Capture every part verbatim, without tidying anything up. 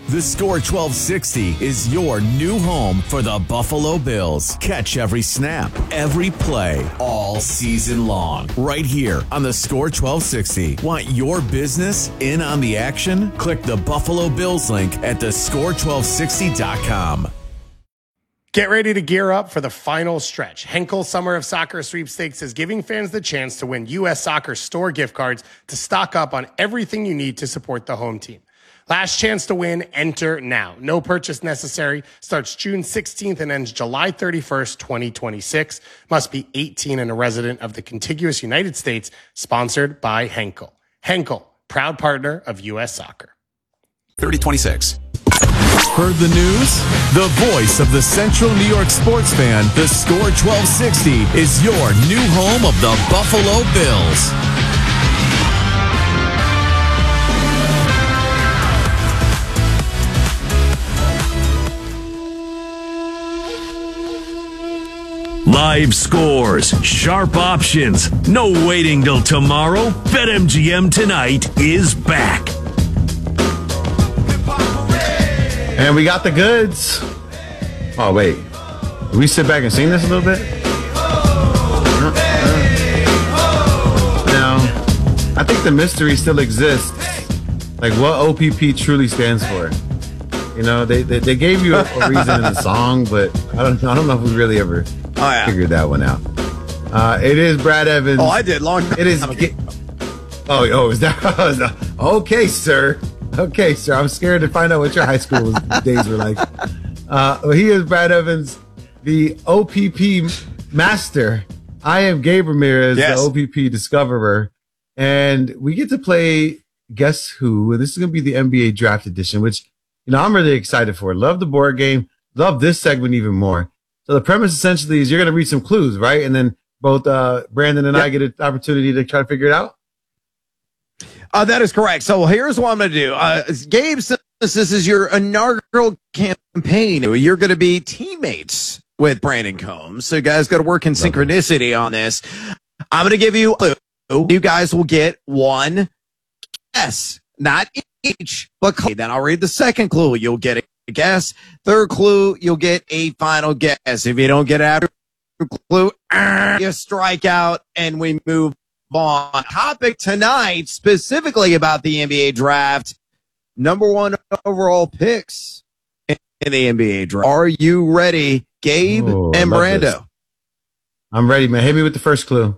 The Score twelve sixty is your new home for the Buffalo Bills. Catch every snap, every play, all season long. Right here on the Score twelve sixty. Want your business in on the action? Click the Buffalo Bills link at the score twelve sixty dot com. Get ready to gear up for the final stretch. Henkel Summer of Soccer Sweepstakes is giving fans the chance to win U S Soccer store gift cards to stock up on everything you need to support the home team. Last chance to win, enter now. No purchase necessary. Starts June sixteenth and ends July thirty-first, twenty twenty-six. Must be eighteen and a resident of the contiguous United States. Sponsored by Henkel. Henkel, proud partner of U S Soccer. thirty twenty-six. Heard the news? The voice of the Central New York sports fan, the Score twelve sixty is your new home of the Buffalo Bills. Live scores, sharp options, no waiting till tomorrow. BetMGM tonight is back. And we got the goods. Oh, wait. Can we sit back and sing this a little bit? Now, I think the mystery still exists. Like what O P P truly stands for. You know, they they, they gave you a, a reason in the song, but I don't I don't know if we really ever oh, yeah. figured that one out. Uh, it is Brad Evans. Oh, I did long time It is. ago. Oh, oh, is that? Okay, sir. Okay, sir. I'm scared to find out what your high school days were like. Uh, well, he is Brad Evans, the O P P master. I am Gabe Ramirez, yes. the O P P discoverer. And we get to play Guess Who. And this is going to be the N B A Draft Edition, which, you know, I'm really excited for. Love the board game. Love this segment even more. So the premise essentially is you're going to read some clues, right? And then both uh, Brandon and yep. I get an opportunity to try to figure it out. Uh, that is correct. So here's what I'm going to do. Uh, Gabe says this is your inaugural campaign. You're going to be teammates with Brandon Combs. So you guys got to work in Love synchronicity it. on this. I'm going to give you a clue. You guys will get one guess, not each, but clue. Then I'll read the second clue. You'll get a guess. Third clue, you'll get a final guess. If you don't get after clue, you strike out and we move on. Topic tonight, specifically about the N B A draft. Number one overall picks in the N B A draft. Are you ready, Gabe Ooh, and Brando? This. I'm ready, man. Hit me with the first clue.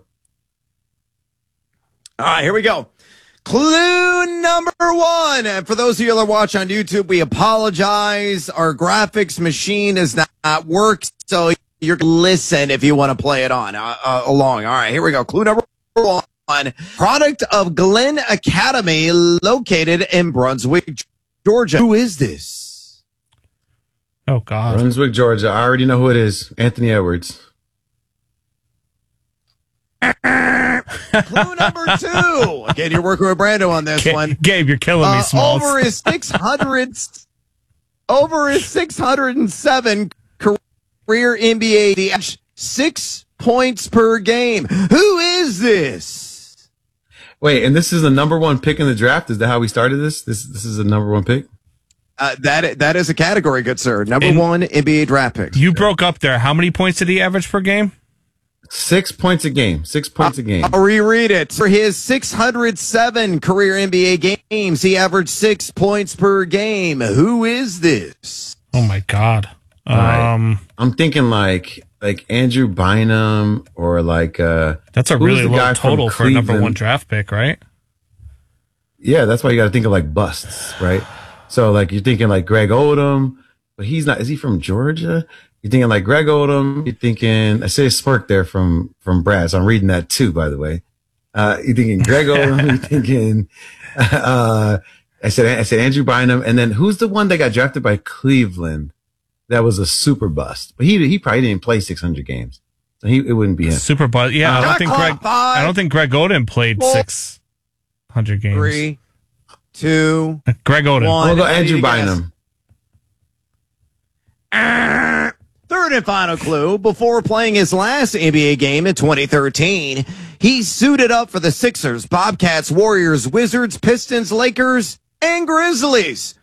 All right, here we go. Clue number one. And for those of you that watch on YouTube, we apologize. Our graphics machine is not, not work, so you're listen if you want to play it on uh, uh, along. All right, here we go. Clue number one. Product of Glenn Academy, located in Brunswick, Georgia. Who is this? Oh, God. Brunswick, Georgia. I already know who it is. Anthony Edwards. Clue number two. Again, you're working with Brando on this Gabe, one. Gabe, you're killing me, uh, Smalls. Over his six hundred, over his six hundred seven career N B A, the six points per game. Who is this? Wait, and this is the number one pick in the draft? Is that how we started this? This this is the number one pick? Uh, that that is a category, good sir. Number and one N B A draft pick. You broke up there. How many points did he average per game? Six points a game. Six points a game. I'll reread it. For his six hundred seven career N B A games, he averaged six points per game. Who is this? Oh, my God. Um, right. I'm thinking like like Andrew Bynum or like uh that's a really low total for a number one draft pick, right? Yeah, that's why you got to think of like busts, right? So like you're thinking like Greg Odom, but he's not. Is he from Georgia? You're thinking like Greg Odom. You're thinking I say a smirk there from from Brad. So I'm reading that too, by the way. Uh, you're thinking Greg Odom. You're thinking uh, I said I said Andrew Bynum, and then who's the one that got drafted by Cleveland? That was a super bust, but he he probably didn't play six hundred games, so he it wouldn't be him. Super bust, yeah. Uh, I don't think Greg. Five, I don't think Greg Odom played four, six hundred games. Three, two, Greg Odom. One. We'll go Andrew Bynum. Uh, third and final clue: before playing his last N B A game in twenty thirteen, he suited up for the Sixers, Bobcats, Warriors, Wizards, Pistons, Lakers, and Grizzlies.